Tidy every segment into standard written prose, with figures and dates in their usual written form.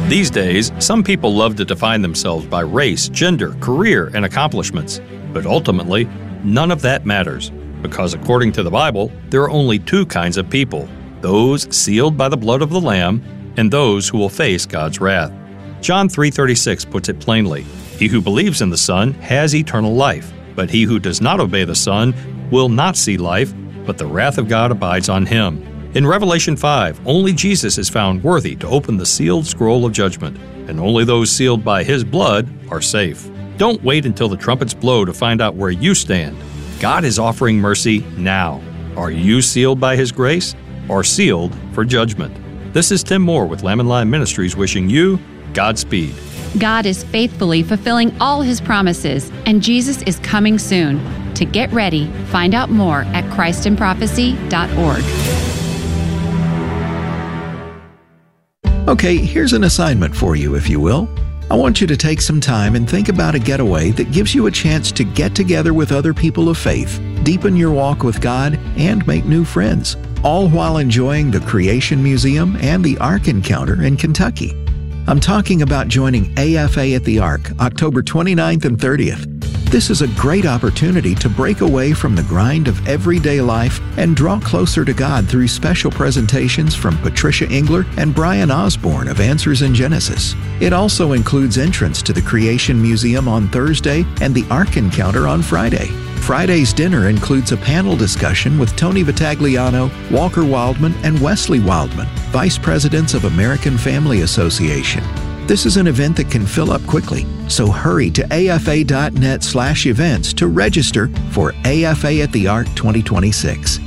These days, some people love to define themselves by race, gender, career, and accomplishments. But ultimately, none of that matters, because according to the Bible, there are only two kinds of people: those sealed by the blood of the Lamb and those who will face God's wrath. John 3:36 puts it plainly, "He who believes in the Son has eternal life, but he who does not obey the Son will not see life, but the wrath of God abides on him." In Revelation 5, only Jesus is found worthy to open the sealed scroll of judgment, and only those sealed by His blood are safe. Don't wait until the trumpets blow to find out where you stand. God is offering mercy now. Are you sealed by His grace or sealed for judgment? This is Tim Moore with Lamb & Lion Ministries wishing you Godspeed. God is faithfully fulfilling all His promises, and Jesus is coming soon. To get ready, find out more at christinprophecy.org. Okay, here's an assignment for you, if you will. I want you to take some time and think about a getaway that gives you a chance to get together with other people of faith, deepen your walk with God, and make new friends, all while enjoying the Creation Museum and the Ark Encounter in Kentucky. I'm talking about joining AFA at the Ark, October 29th and 30th. This is a great opportunity to break away from the grind of everyday life and draw closer to God through special presentations from Patricia Engler and Brian Osborne of Answers in Genesis. It also includes entrance to the Creation Museum on Thursday and the Ark Encounter on Friday. Friday's dinner includes a panel discussion with Tony Vitagliano, Walker Wildman, and Wesley Wildman, Vice Presidents of American Family Association. This is an event that can fill up quickly, so hurry to afa.net/events to register for AFA at the Ark 2026.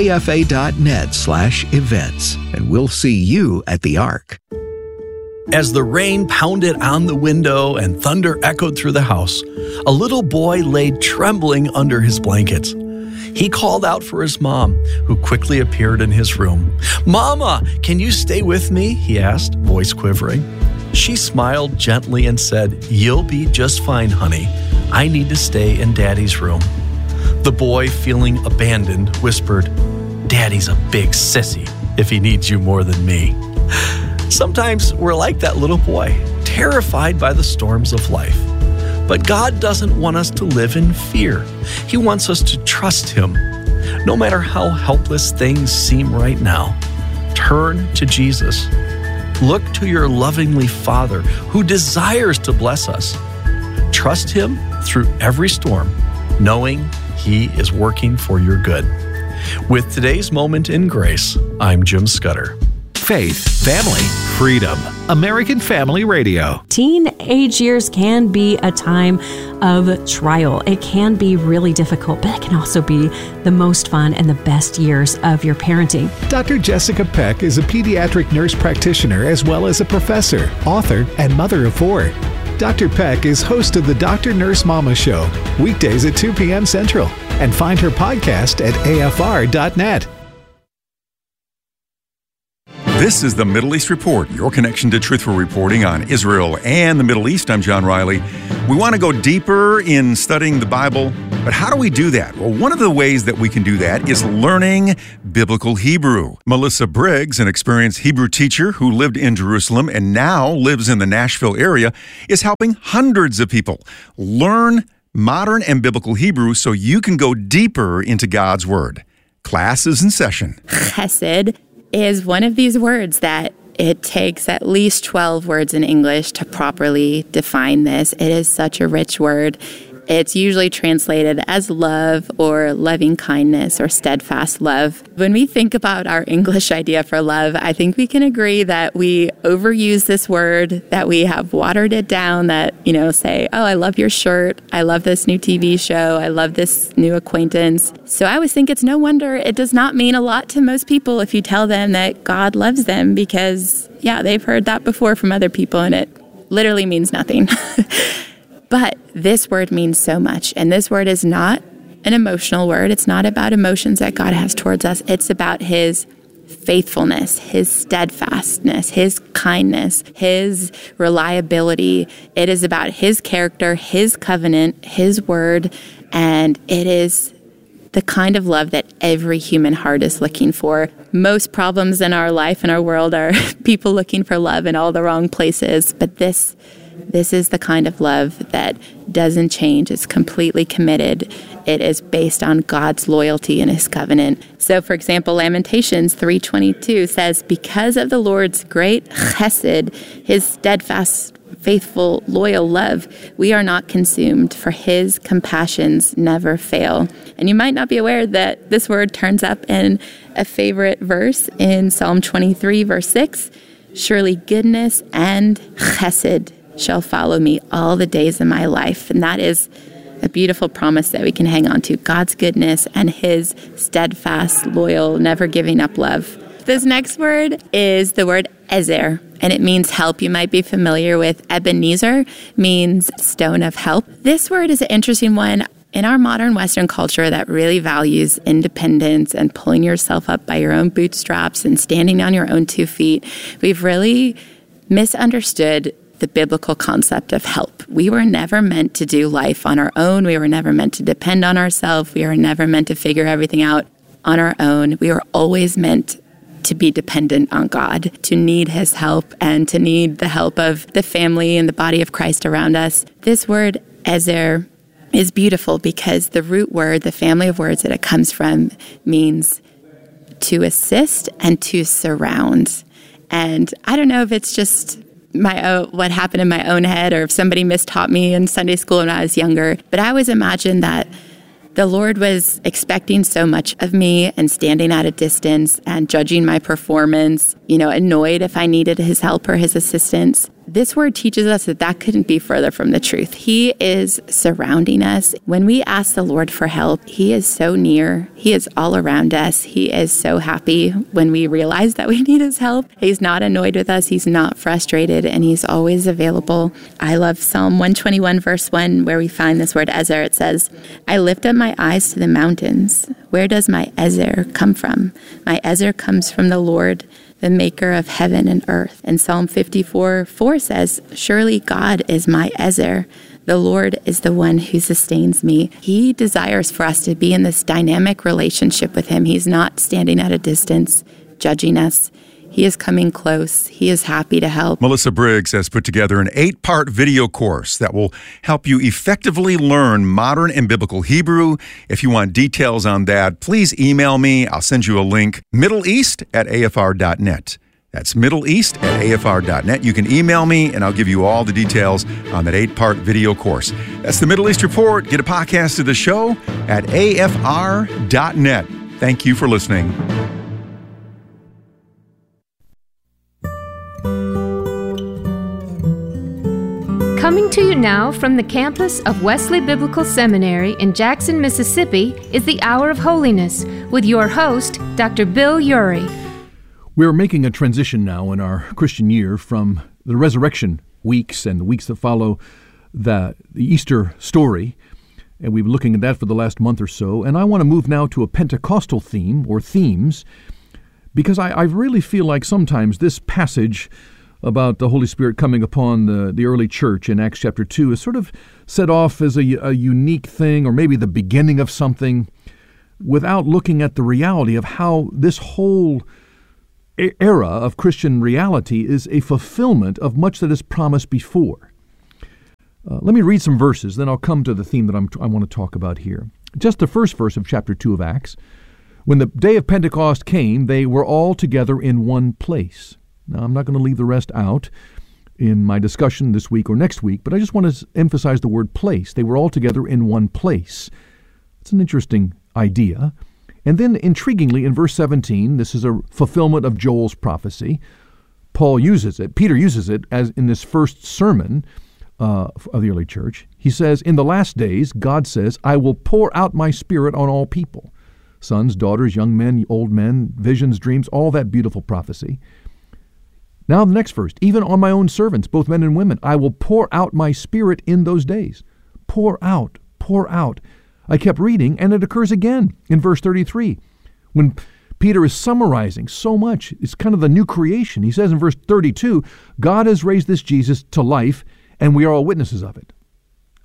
afa.net/events, and we'll see you at the Ark. As the rain pounded on the window and thunder echoed through the house, a little boy lay trembling under his blankets. He called out for his mom, who quickly appeared in his room. "Mama, can you stay with me?" he asked, voice quivering. She smiled gently and said, "You'll be just fine, honey. I need to stay in Daddy's room." The boy, feeling abandoned, whispered, "Daddy's a big sissy if he needs you more than me." Sometimes we're like that little boy, terrified by the storms of life. But God doesn't want us to live in fear. He wants us to trust Him. No matter how helpless things seem right now, turn to Jesus. Look to your lovingly Father who desires to bless us. Trust Him through every storm, knowing He is working for your good. With today's Moment in Grace, I'm Jim Scudder. Faith, family, freedom. American Family Radio. Teenage years can be a time of trial. It can be really difficult, but it can also be the most fun and the best years of your parenting. Dr. Jessica Peck is a pediatric nurse practitioner as well as a professor, author, and mother of 4. Dr. Peck is host of the Dr. Nurse Mama Show, weekdays at 2 p.m. Central, and find her podcast at afr.net. This is the Middle East Report, your connection to truthful reporting on Israel and the Middle East. I'm John Riley. We want to go deeper in studying the Bible, but how do we do that? Well, one of the ways that we can do that is learning biblical Hebrew. Melissa Briggs, an experienced Hebrew teacher who lived in Jerusalem and now lives in the Nashville area, is helping hundreds of people learn modern and biblical Hebrew so you can go deeper into God's Word. Class is in session. Chesed is one of these words that it takes at least 12 words in English to properly define this. It is such a rich word. It's usually translated as love or loving kindness or steadfast love. When we think about our English idea for love, I think we can agree that we overuse this word, that we have watered it down, that, say, oh, I love your shirt. I love this new TV show. I love this new acquaintance. So I always think it's no wonder it does not mean a lot to most people if you tell them that God loves them because, they've heard that before from other people and it literally means nothing. But this word means so much. And this word is not an emotional word. It's not about emotions that God has towards us. It's about His faithfulness, His steadfastness, His kindness, His reliability. It is about His character, His covenant, His word. And it is the kind of love that every human heart is looking for. Most problems in our life and our world are people looking for love in all the wrong places, but this is the kind of love that doesn't change. It's completely committed. It is based on God's loyalty and his covenant. So, for example, Lamentations 3:22 says, because of the Lord's great chesed, his steadfast, faithful, loyal love, we are not consumed, for his compassions never fail. And you might not be aware that this word turns up in a favorite verse in Psalm 23, verse 6. Surely goodness and chesed shall follow me all the days of my life. And that is a beautiful promise that we can hang on to. God's goodness and his steadfast, loyal, never giving up love. This next word is the word ezer, and it means help. You might be familiar with Ebenezer, means stone of help. This word is an interesting one. In our modern Western culture that really values independence and pulling yourself up by your own bootstraps and standing on your own 2 feet, we've really misunderstood the biblical concept of help. We were never meant to do life on our own. We were never meant to depend on ourselves. We were never meant to figure everything out on our own. We were always meant to be dependent on God, to need his help, and to need the help of the family and the body of Christ around us. This word, ezer, is beautiful because the root word, the family of words that it comes from, means to assist and to surround. And I don't know if it's just what happened in my own head or if somebody mistaught me in Sunday school when I was younger, but I always imagined that the Lord was expecting so much of me and standing at a distance and judging my performance, annoyed if I needed his help or his assistance. This word teaches us that couldn't be further from the truth. He is surrounding us. When we ask the Lord for help, he is so near. He is all around us. He is so happy when we realize that we need his help. He's not annoyed with us. He's not frustrated, and he's always available. I love Psalm 121, verse 1, where we find this word ezer. It says, I lift up my eyes to the mountains. Where does my ezer come from? My ezer comes from the Lord, the maker of heaven and earth. And Psalm 54:4 says, surely God is my ezer. The Lord is the one who sustains me. He desires for us to be in this dynamic relationship with him. He's not standing at a distance, judging us. He is coming close. He is happy to help. Melissa Briggs has put together an 8-part video course that will help you effectively learn modern and biblical Hebrew. If you want details on that, please email me. I'll send you a link, middleeast@afr.net. That's middleeast@afr.net. You can email me, and I'll give you all the details on that 8-part video course. That's the Middle East Report. Get a podcast of the show at afr.net. Thank you for listening. Coming to you now from the campus of Wesley Biblical Seminary in Jackson, Mississippi, is the Hour of Holiness with your host, Dr. Bill Urey. We're making a transition now in our Christian year from the resurrection weeks and the weeks that follow the Easter story, and we've been looking at that for the last month or so, and I want to move now to a Pentecostal theme or themes, because I really feel like sometimes this passage about the Holy Spirit coming upon the early church in Acts chapter 2 is sort of set off as a unique thing, or maybe the beginning of something, without looking at the reality of how this whole era of Christian reality is a fulfillment of much that is promised before. Let me read some verses, then I'll come to the theme that I want to talk about here. Just the first verse of chapter 2 of Acts. When the day of Pentecost came, they were all together in one place. Now, I'm not going to leave the rest out in my discussion this week or next week, but I just want to emphasize the word place. They were all together in one place. It's an interesting idea. And then, intriguingly, in verse 17, this is a fulfillment of Joel's prophecy. Peter uses it as in this first sermon of the early church. He says, in the last days, God says, I will pour out my Spirit on all people. Sons, daughters, young men, old men, visions, dreams, all that beautiful prophecy. Now the next verse, even on my own servants, both men and women, I will pour out my Spirit in those days. Pour out, pour out. I kept reading, and it occurs again in verse 33. When Peter is summarizing so much, it's kind of the new creation. He says in verse 32, God has raised this Jesus to life, and we are all witnesses of it.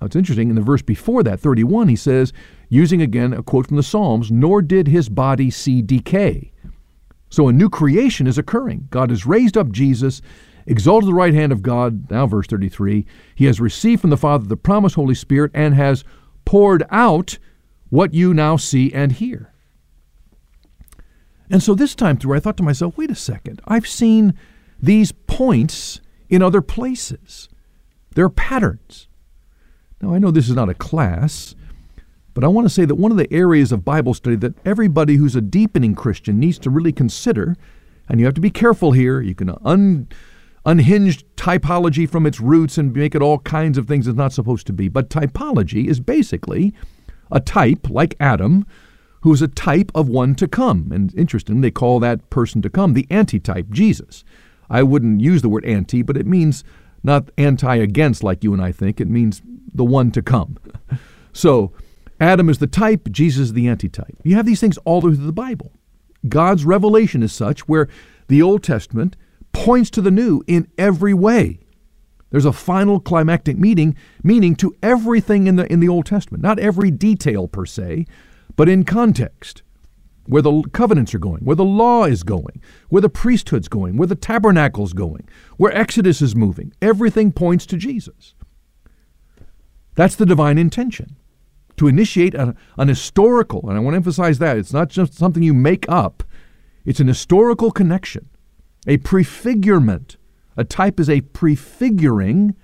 Now, it's interesting, in the verse before that, 31, he says, using again a quote from the Psalms, nor did his body see decay. So a new creation is occurring. God has raised up Jesus, exalted the right hand of God, now verse 33, he has received from the Father the promised Holy Spirit and has poured out what you now see and hear. And so this time through, I thought to myself, wait a second, I've seen these points in other places. They're patterns. Now, I know this is not a class, but I want to say that one of the areas of Bible study that everybody who's a deepening Christian needs to really consider, and you have to be careful here, you can unhinge typology from its roots and make it all kinds of things it's not supposed to be, but typology is basically a type, like Adam, who is a type of one to come. And interestingly, they call that person to come the antitype, Jesus. I wouldn't use the word anti, but it means not anti-against like you and I think. It means the one to come. So Adam is the type, Jesus is the antitype. You have these things all through the Bible. God's revelation is such where the Old Testament points to the new in every way. There's a final climactic meaning to everything in the Old Testament. Not every detail per se, but in context. Where the covenants are going, where the law is going, where the priesthood's going, where the tabernacle's going, where Exodus is moving. Everything points to Jesus. That's the divine intention. To initiate an historical, and I want to emphasize that, it's not just something you make up, it's an historical connection, a prefigurement. A type is a prefiguring,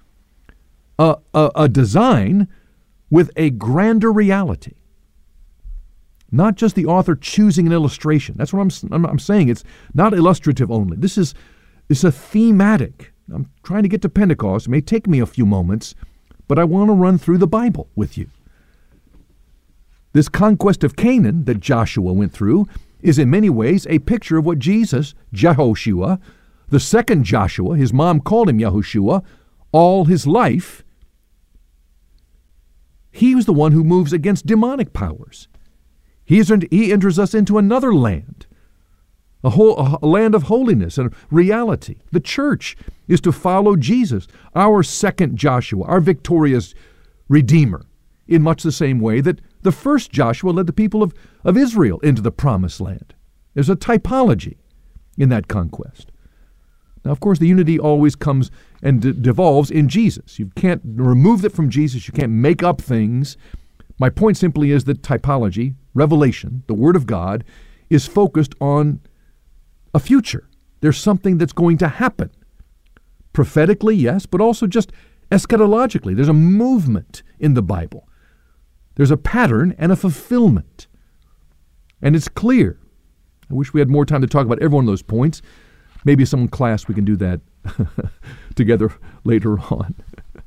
a design with a grander reality. Not just the author choosing an illustration. That's what I'm saying. It's not illustrative only. It's a thematic. I'm trying to get to Pentecost. It may take me a few moments, but I want to run through the Bible with you. This conquest of Canaan that Joshua went through is in many ways a picture of what Jesus, Jehoshua, the second Joshua, his mom called him Yahushua, all his life. He was the one who moves against demonic powers. He enters us into another land, a land of holiness and reality. The church is to follow Jesus, our second Joshua, our victorious Redeemer, in much the same way that the first Joshua led the people of Israel into the promised land. There's a typology in that conquest. Now, of course, the unity always comes and devolves in Jesus. You can't remove it from Jesus. You can't make up things. My point simply is that typology, revelation, the Word of God, is focused on a future. There's something that's going to happen. Prophetically, yes, but also just eschatologically. There's a movement in the Bible. There's a pattern and a fulfillment. And it's clear. I wish we had more time to talk about every one of those points. Maybe some class we can do that together later on.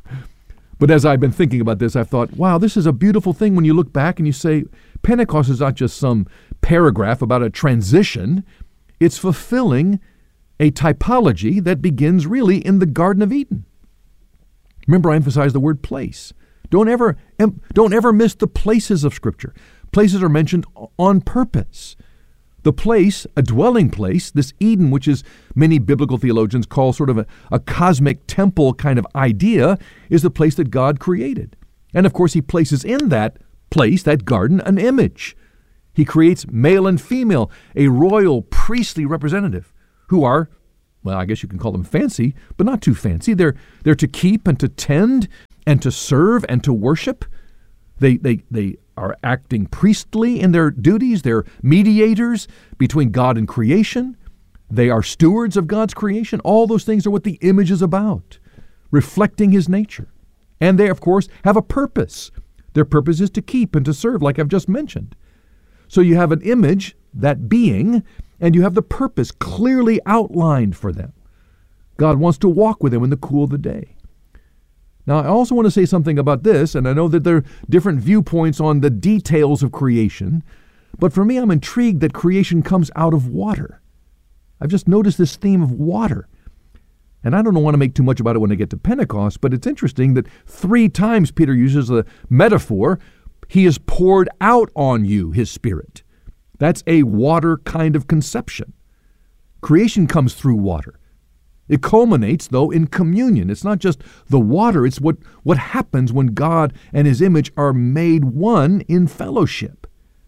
But as I've been thinking about this, I've thought, wow, this is a beautiful thing when you look back and you say, Pentecost is not just some paragraph about a transition. It's fulfilling a typology that begins really in the Garden of Eden. Remember, I emphasized the word place. Don't ever miss the places of Scripture. Places are mentioned on purpose. The place, a dwelling place, this Eden, which is many biblical theologians call sort of a cosmic temple kind of idea, is the place that God created. And of course, he places in that place, that garden, an image. He creates male and female, a royal, priestly representative, who are, well, I guess you can call them fancy, but not too fancy. They're to keep and to tend and to serve and to worship. They are acting priestly in their duties. They're mediators between God and creation. They are stewards of God's creation. All those things are what the image is about, reflecting his nature. And they, of course, have a purpose. Their purpose is to keep and to serve, like I've just mentioned. So you have an image, that being, and you have the purpose clearly outlined for them. God wants to walk with them in the cool of the day. Now, I also want to say something about this, and I know that there are different viewpoints on the details of creation, but for me, I'm intrigued that creation comes out of water. I've just noticed this theme of water. And I don't want to make too much about it when I get to Pentecost, but it's interesting that 3 times Peter uses the metaphor, he has poured out on you his Spirit. That's a water kind of conception. Creation comes through water. It culminates, though, in communion. It's not just the water, it's what happens when God and His image are made one in fellowship.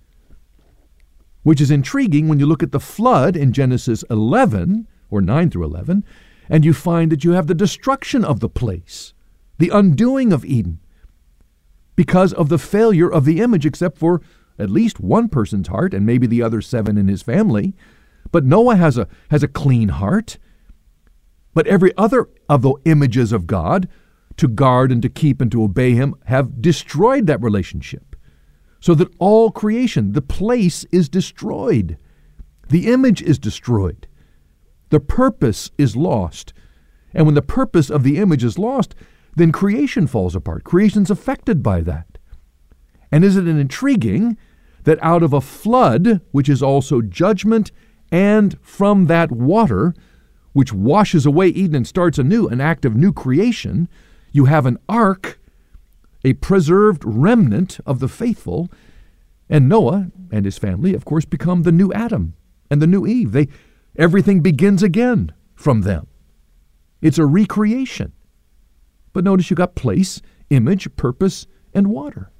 Which is intriguing when you look at the flood in Genesis 11, or 9 through 11, and you find that you have the destruction of the place, the undoing of Eden, because of the failure of the image, except for at least one person's heart and maybe the other 7 in his family. But Noah has a clean heart. But every other of the images of God, to guard and to keep and to obey Him, have destroyed that relationship. So that all creation, the place is destroyed. The image is destroyed. The purpose is lost. And when the purpose of the image is lost, then creation falls apart. Creation's affected by that. And isn't it intriguing that out of a flood, which is also judgment, and from that water, which washes away Eden and starts anew, an act of new creation, you have an ark, a preserved remnant of the faithful, and Noah and his family, of course, become the new Adam and the new Eve. Everything begins again from them. It's a recreation. But notice you got place, image, purpose, and water.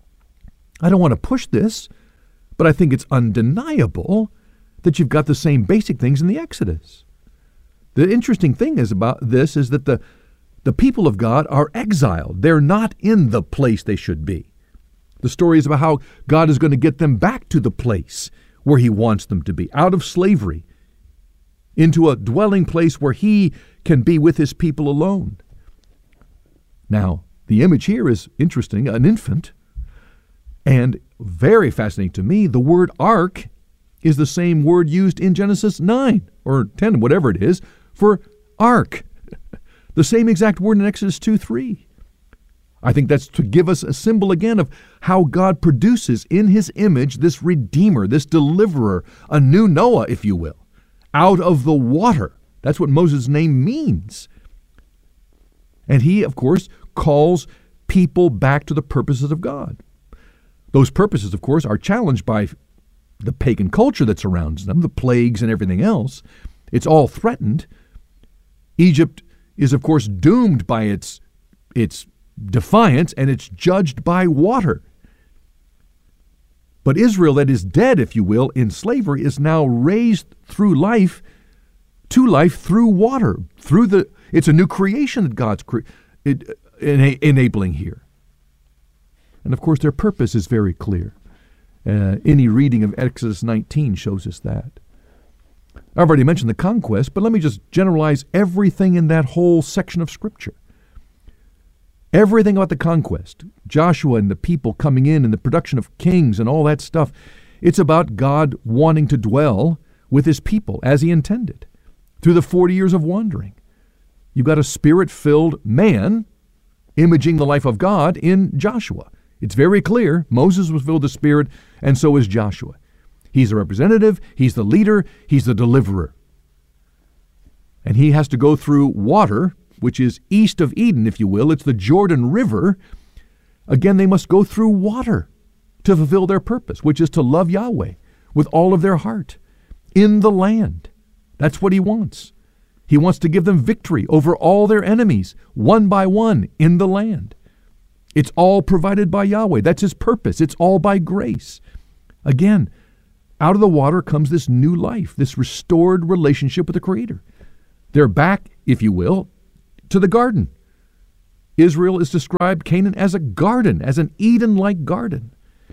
I don't want to push this, but I think it's undeniable that you've got the same basic things in the Exodus. The interesting thing about this is that the people of God are exiled. They're not in the place they should be. The story is about how God is going to get them back to the place where He wants them to be, out of slavery, into a dwelling place where He can be with His people alone. Now, the image here is interesting, an infant, and very fascinating to me, the word ark is the same word used in Genesis 9 or 10, whatever it is, for ark. The same exact word in Exodus 2:3. I think that's to give us a symbol again of how God produces in His image this Redeemer, this Deliverer, a new Noah, if you will, out of the water. That's what Moses' name means. And He, of course, calls people back to the purposes of God. Those purposes, of course, are challenged by the pagan culture that surrounds them, the plagues and everything else. It's all threatened. Egypt is, of course, doomed by its defiance, and it's judged by water. But Israel, that is dead, if you will, in slavery, is now raised through life to life through water. It's a new creation that God's enabling here. And of course, their purpose is very clear. Any reading of Exodus 19 shows us that. I've already mentioned the conquest, but let me just generalize everything in that whole section of Scripture. Everything about the conquest, Joshua and the people coming in and the production of kings and all that stuff, it's about God wanting to dwell with His people as He intended through the 40 years of wandering. You've got a Spirit-filled man imaging the life of God in Joshua. It's very clear Moses was filled with the Spirit, and so is Joshua. He's the representative, he's the leader, he's the deliverer. And he has to go through water, which is east of Eden, if you will. It's the Jordan River. Again, they must go through water to fulfill their purpose, which is to love Yahweh with all of their heart in the land. That's what He wants. He wants to give them victory over all their enemies, one by one, in the land. It's all provided by Yahweh. That's His purpose. It's all by grace. Again, out of the water comes this new life, this restored relationship with the Creator. They're back, if you will, to the garden. Israel is described, Canaan, as a garden, as an Eden-like garden.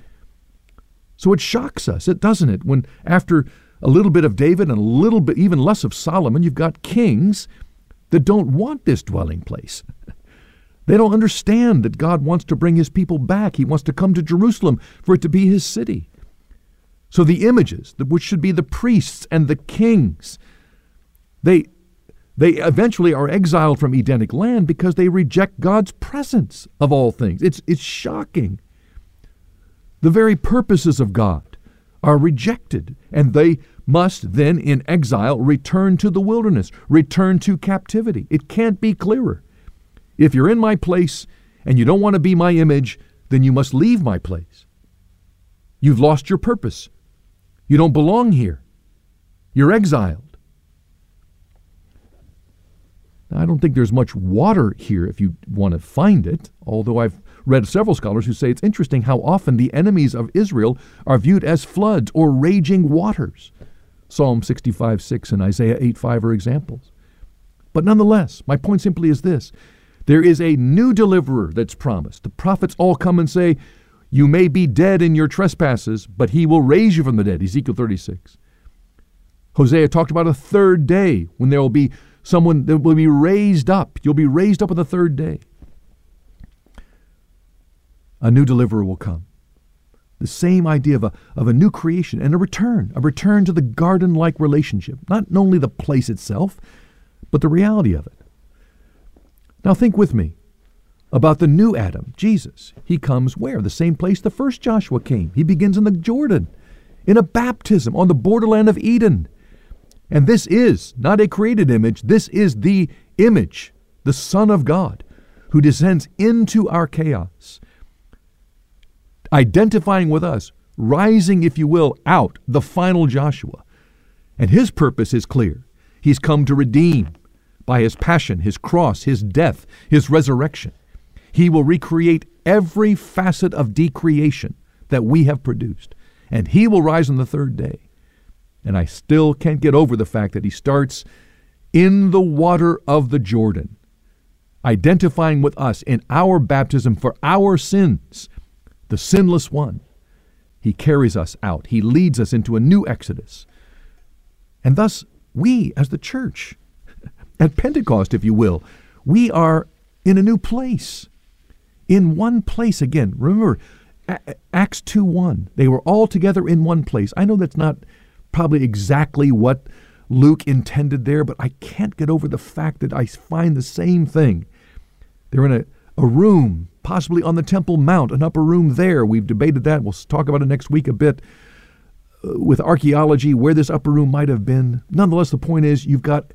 So it shocks us, doesn't it, when after a little bit of David and a little bit, even less of Solomon, you've got kings that don't want this dwelling place. They don't understand that God wants to bring His people back. He wants to come to Jerusalem for it to be His city. So the images, which should be the priests and the kings, they eventually are exiled from Edenic land because they reject God's presence of all things. It's shocking. The very purposes of God are rejected, and they must then in exile return to the wilderness, return to captivity. It can't be clearer. If you're in my place and you don't want to be my image, then you must leave my place. You've lost your purpose. You don't belong here. You're exiled. I don't think there's much water here if you want to find it, although I've read several scholars who say it's interesting how often the enemies of Israel are viewed as floods or raging waters. Psalm 65:6 and Isaiah 8:5 are examples. But nonetheless, my point simply is this. There is a new deliverer that's promised. The prophets all come and say, you may be dead in your trespasses, but he will raise you from the dead, Ezekiel 36. Hosea talked about a third day when there will be someone that will be raised up. You'll be raised up on the third day. A new deliverer will come. The same idea of a new creation and a return to the garden-like relationship. Not only the place itself, but the reality of it. Now think with me about the new Adam, Jesus. He comes where? The same place the first Joshua came. He begins in the Jordan, in a baptism on the borderland of Eden. And this is not a created image. This is the image, the Son of God, who descends into our chaos, identifying with us, rising, if you will, out, the final Joshua. And his purpose is clear. He's come to redeem by his passion, his cross, his death, his resurrection. He will recreate every facet of decreation that we have produced. And he will rise on the third day. And I still can't get over the fact that he starts in the water of the Jordan, identifying with us in our baptism for our sins, the sinless one. He carries us out. He leads us into a new exodus. And thus, we as the church, at Pentecost, if you will, we are in a new place. In one place again. Remember, Acts 2:1. They were all together in one place. I know that's not probably exactly what Luke intended there, but I can't get over the fact that I find the same thing. They're in a room, possibly on the Temple Mount, an upper room there. We've debated that. We'll talk about it next week a bit with archaeology, where this upper room might have been. Nonetheless, the point is you've got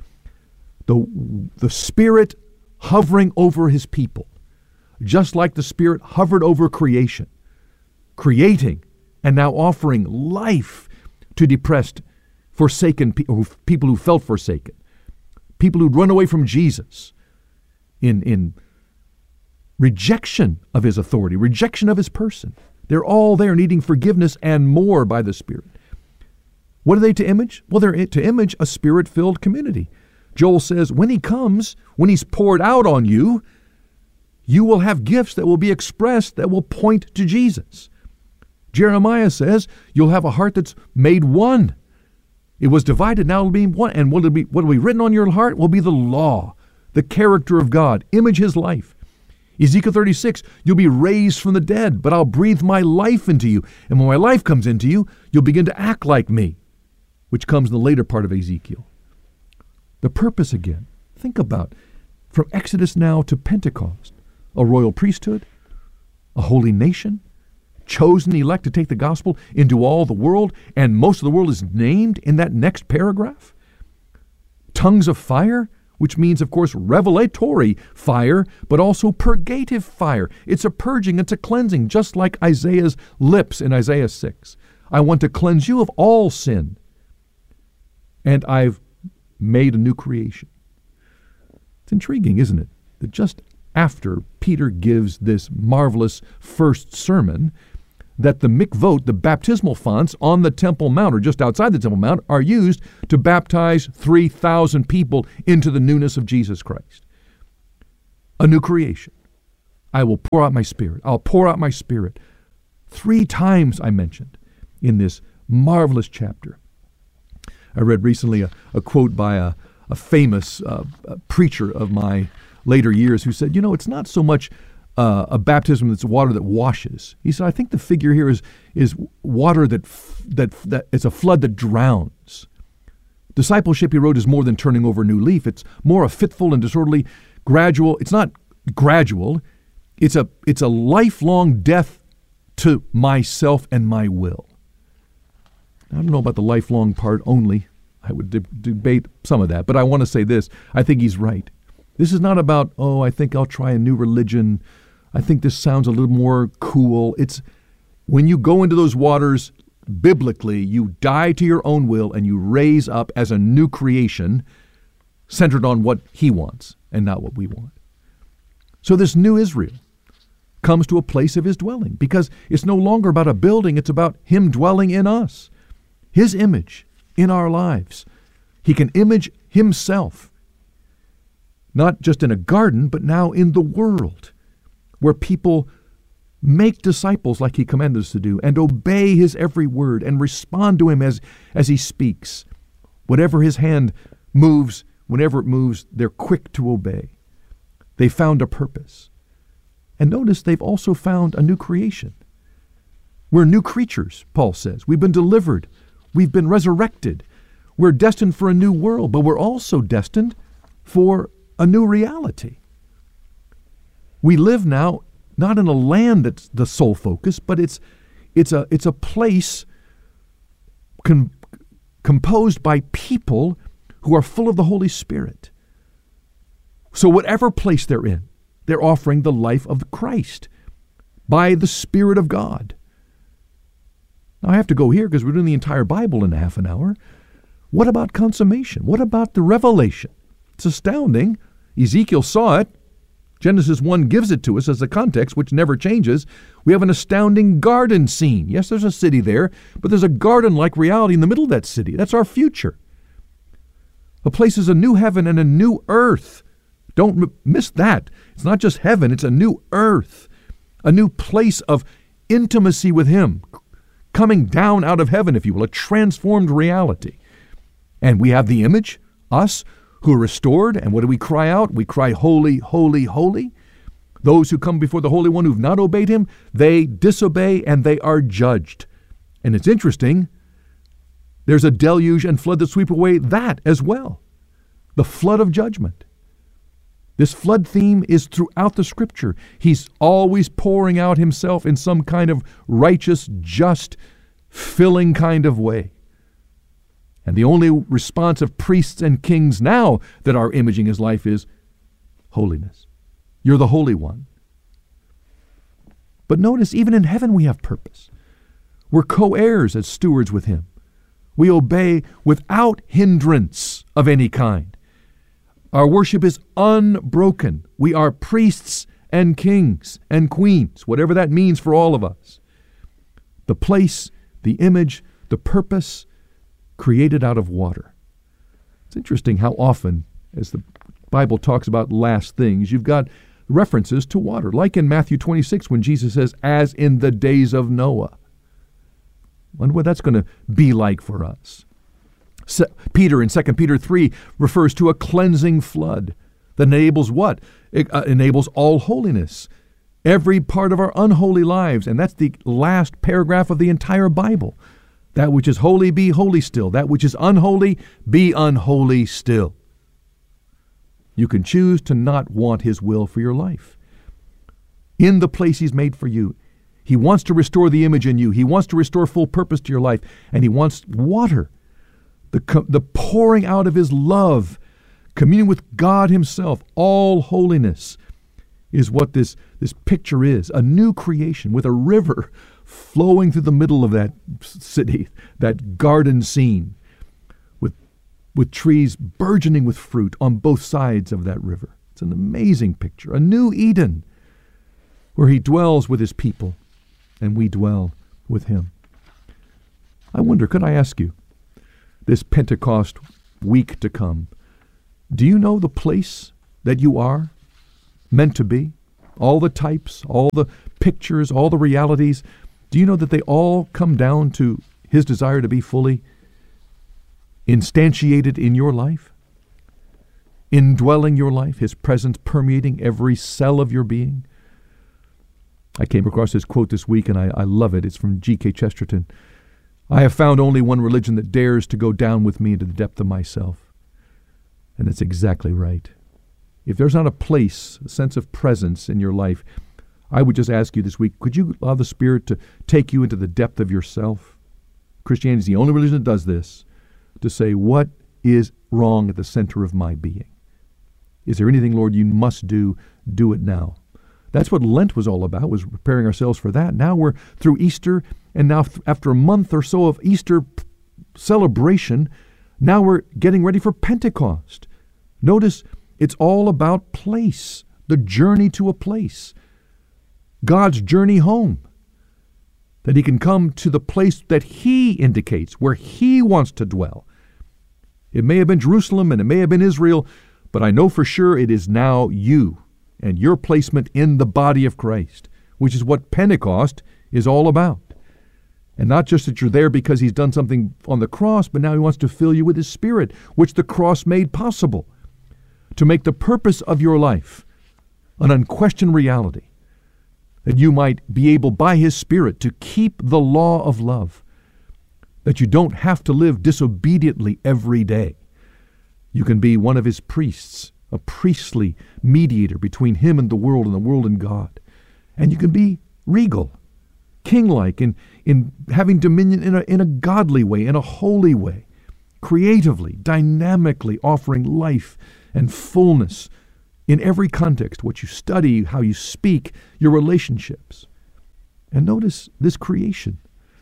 the Spirit hovering over his people, just like the Spirit hovered over creation, creating and now offering life to depressed, forsaken people who felt forsaken, people who'd run away from Jesus in rejection of his authority, rejection of his person. They're all there needing forgiveness and more by the Spirit. What are they to image? Well, they're to image a Spirit-filled community. Joel says, when he comes, when he's poured out on you, you will have gifts that will be expressed that will point to Jesus. Jeremiah says, you'll have a heart that's made one. It was divided, now it'll be one. And what will be written on your heart will be the law, the character of God, image his life. Ezekiel 36, you'll be raised from the dead, but I'll breathe my life into you. And when my life comes into you, you'll begin to act like me, which comes in the later part of Ezekiel. The purpose again, think about, from Exodus now to Pentecost, a royal priesthood, a holy nation, chosen elect to take the gospel into all the world, and most of the world is named in that next paragraph. Tongues of fire, which means, of course, revelatory fire, but also purgative fire. It's a purging, it's a cleansing, just like Isaiah's lips in Isaiah 6. I want to cleanse you of all sin, and I've made a new creation. It's intriguing, isn't it? That just after Peter gives this marvelous first sermon, that the mikvot, the baptismal fonts on the Temple Mount, or just outside the Temple Mount, are used to baptize 3,000 people into the newness of Jesus Christ. A new creation. I will pour out my Spirit. I'll pour out my Spirit. 3 times I mentioned in this marvelous chapter. I read recently a quote by a famous preacher of my later years who said, it's not so much a baptism that's water that washes. He said, I think the figure here is water that it's a flood that drowns. Discipleship, he wrote, is more than turning over a new leaf. It's more a fitful and disorderly, gradual. It's not gradual. It's a lifelong death to myself and my will. I don't know about the lifelong part only. I would debate some of that, but I want to say this. I think he's right. This is not about, I think I'll try a new religion. I think this sounds a little more cool. It's when you go into those waters, biblically, you die to your own will and you raise up as a new creation centered on what he wants. and not what we want. So this new Israel comes to a place of his dwelling, because it's no longer about a building, it's about him dwelling in us, his image in our lives. He can image himself, not just in a garden, but now in the world, where people make disciples like he commanded us to do, and obey his every word, and respond to him as he speaks. Whatever his hand moves, whenever it moves, they're quick to obey. They found a purpose. And notice they've also found a new creation. We're new creatures, Paul says. We've been delivered. We've been resurrected. We're destined for a new world, but we're also destined for a new reality. We live now not in a land that's the sole focus, but it's a place composed by people who are full of the Holy Spirit. So whatever place they're in, they're offering the life of Christ by the Spirit of God. Now I have to go here because we're doing the entire Bible in half an hour. What about consummation? What about the revelation? It's astounding. Ezekiel saw it. Genesis 1 gives it to us as a context which never changes. We have an astounding garden scene. Yes, there's a city there, but there's a garden-like reality in the middle of that city. That's our future. The place is a new heaven and a new earth. Don't miss that. It's not just heaven, it's a new earth, a new place of intimacy with him, coming down out of heaven, if you will, a transformed reality. And we have the image, us, who are restored, and what do we cry out? We cry, holy, holy, holy. Those who come before the Holy One who've not obeyed him, they disobey and they are judged. And it's interesting, there's a deluge and flood that sweep away that as well. The flood of judgment. This flood theme is throughout the Scripture. He's always pouring out himself in some kind of righteous, just, filling kind of way. And the only response of priests and kings now that are imaging his life is holiness. You're the Holy One. But notice, even in heaven we have purpose. We're co-heirs as stewards with him. We obey without hindrance of any kind. Our worship is unbroken. We are priests and kings and queens, whatever that means for all of us. The place, the image, the purpose, created out of water. It's interesting how often, as the Bible talks about last things, you've got references to water, like in Matthew 26 when Jesus says, as in the days of Noah. I wonder what that's going to be like for us. Peter in 2 Peter 3 refers to a cleansing flood that enables what? It enables all holiness. Every part of our unholy lives, and that's the last paragraph of the entire Bible. That which is holy, be holy still. That which is unholy, be unholy still. You can choose to not want his will for your life. In the place he's made for you, he wants to restore the image in you. He wants to restore full purpose to your life. And he wants water. The pouring out of his love, communion with God himself, all holiness is what this picture is. A new creation with a river flowing through the middle of that city, that garden scene, with trees burgeoning with fruit on both sides of that river. It's an amazing picture. A new Eden where he dwells with his people and we dwell with him. I wonder, could I ask you, this Pentecost week to come, do you know the place that you are meant to be? All the types, all the pictures, all the realities, do you know that they all come down to his desire to be fully instantiated in your life? Indwelling your life, his presence permeating every cell of your being? I came across this quote this week and I love it. It's from G.K. Chesterton. I have found only one religion that dares to go down with me into the depth of myself. And that's exactly right. If there's not a place, a sense of presence in your life, I would just ask you this week, could you allow the Spirit to take you into the depth of yourself? Christianity is the only religion that does this, to say, what is wrong at the center of my being? Is there anything, Lord, you must do? Do it now. That's what Lent was all about, was preparing ourselves for that. Now we're through Easter, and now after a month or so of Easter celebration, now we're getting ready for Pentecost. Notice It's all about place, the journey to a place, God's journey home, that he can come to the place that he indicates, where he wants to dwell. It may have been Jerusalem and it may have been Israel, but I know for sure it is now you and your placement in the body of Christ, which is what Pentecost is all about. And not just that you're there because he's done something on the cross, but now he wants to fill you with his Spirit, which the cross made possible, to make the purpose of your life an unquestioned reality, that you might be able by his Spirit to keep the law of love, that you don't have to live disobediently every day. You can be one of his priests, a priestly mediator between him and the world and God. And you can be regal, king-like, in having dominion in a godly way, in a holy way, creatively, dynamically offering life and fullness in every context, what you study, how you speak, your relationships. And notice this creation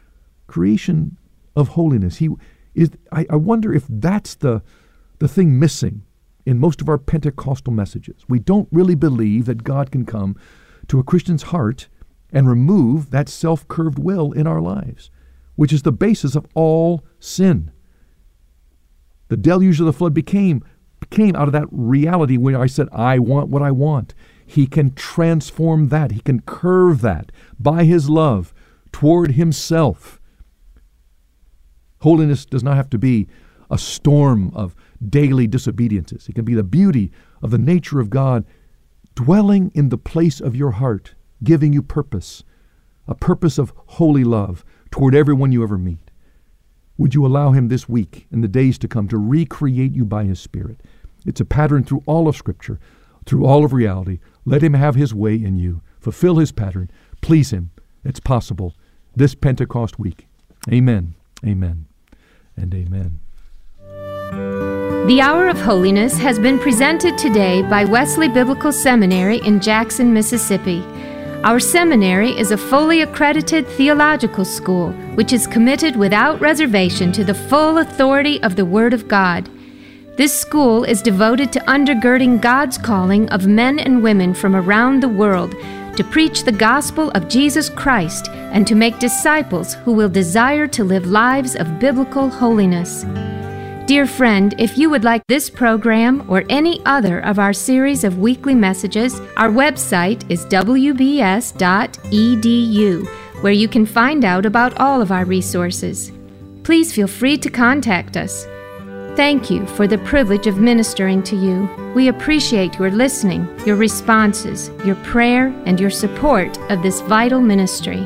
of holiness. I wonder if that's the thing missing in most of our Pentecostal messages. We don't really believe that God can come to a Christian's heart and remove that self-curved will in our lives, which is the basis of all sin. The deluge of the flood became out of that reality when I said, I want what I want. He can transform that. He can curve that by his love toward himself. Holiness does not have to be a storm of daily disobediences. It can be the beauty of the nature of God dwelling in the place of your heart, giving you purpose, a purpose of holy love toward everyone you ever meet. Would you allow him this week and the days to come to recreate you by his Spirit? It's a pattern through all of Scripture, through all of reality. Let him have his way in you. Fulfill his pattern. Please him. It's possible this Pentecost week. Amen, amen, and amen. The Hour of Holiness has been presented today by Wesley Biblical Seminary in Jackson, Mississippi. Our seminary is a fully accredited theological school which is committed without reservation to the full authority of the Word of God. This school is devoted to undergirding God's calling of men and women from around the world to preach the gospel of Jesus Christ and to make disciples who will desire to live lives of biblical holiness. Dear friend, if you would like this program or any other of our series of weekly messages, our website is wbs.edu, where you can find out about all of our resources. Please feel free to contact us. Thank you for the privilege of ministering to you. We appreciate your listening, your responses, your prayer, and your support of this vital ministry.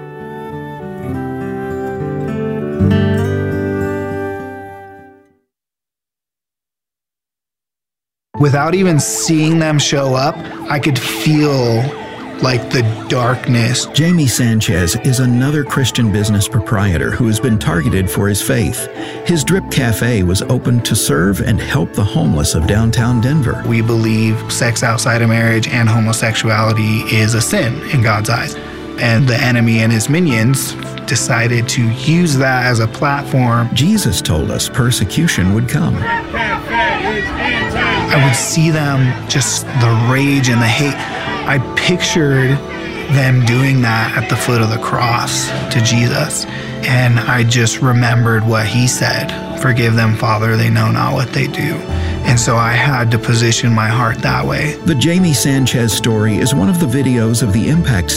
Without even seeing them show up, I could feel like the darkness. Jamie Sanchez is another Christian business proprietor who has been targeted for his faith. His Drip Cafe was opened to serve and help the homeless of downtown Denver. We believe sex outside of marriage and homosexuality is a sin in God's eyes. And the enemy and his minions decided to use that as a platform. Jesus told us persecution would come. I would see them, just the rage and the hate. I pictured them doing that at the foot of the cross to Jesus. And I just remembered what he said, "Forgive them, Father, they know not what they do." And so I had to position my heart that way. The Jamie Sanchez story is one of the videos of the Impact